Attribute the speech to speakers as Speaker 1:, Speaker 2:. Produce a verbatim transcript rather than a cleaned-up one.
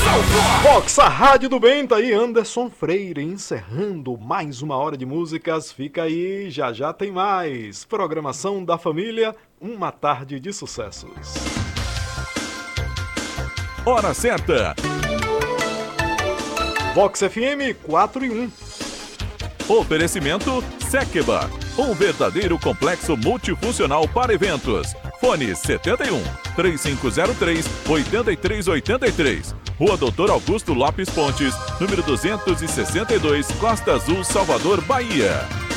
Speaker 1: Vox, a rádio do bem, tá aí Anderson Freire encerrando mais uma hora de músicas. Fica aí, já já tem mais. Programação da família, uma tarde de sucessos.
Speaker 2: Hora certa.
Speaker 1: Vox F M quatro e um.
Speaker 2: Oferecimento Sekeba, um verdadeiro complexo multifuncional para eventos. Fone setenta e um, três cinco zero três, oito três oito três. Rua Doutor Augusto Lopes Pontes, número duzentos e sessenta e dois, Costa Azul, Salvador, Bahia.